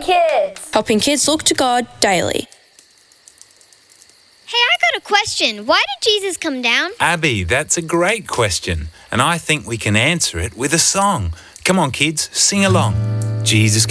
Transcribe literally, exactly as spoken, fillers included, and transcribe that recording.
kids. Helping kids look to God daily. Hey, I got a question. Why did Jesus come down? Abby, that's a great question, and I think we can answer it with a song. Come on, kids, sing along. Jesus